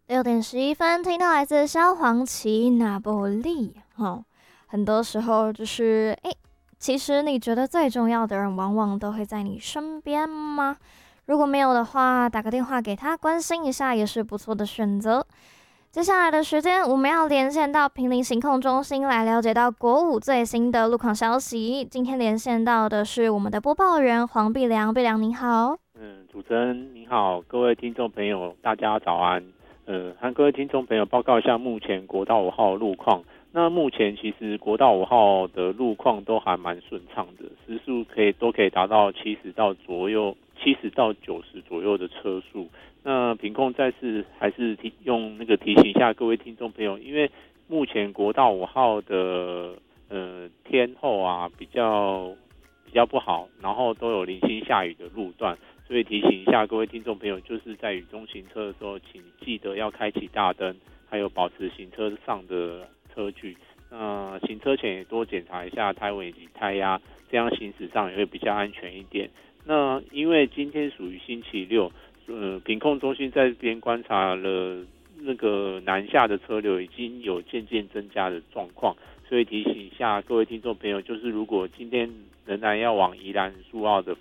6点11分，听到来自萧煌奇《那不利》很多时候就是其实你觉得最重要的人，往往都会在你身边吗？如果没有的话，打个电话给他关心一下也是不错的选择。接下来的时间，我们要连线到坪林行控中心来了解到国五最新的路况消息。今天连线到的是我们的播报员黄碧良，碧良您好。 主持人您好，各位听众朋友，大家早安。和各位听众朋友报告一下目前国道5号路况。那目前其实国道5号的路况都还蛮顺畅的，时速都可以达到70到90左右的车速。那凭空再次还是用那个提醒一下各位听众朋友，因为目前国道5号的天候啊比较不好，然后都有零星下雨的路段。所以提醒一下各位听众朋友，就是在雨中行车的时候，请记得要开启大灯，还有保持行车上的车距。行车前也多检查一下胎纹以及胎压，这样行驶上也会比较安全一点。那因为今天属于星期六，品控中心在这边观察了那个南下的车流已经有渐渐增加的状况，所以提醒一下各位听众朋友，就是如果今天仍然要往宜兰苏澳的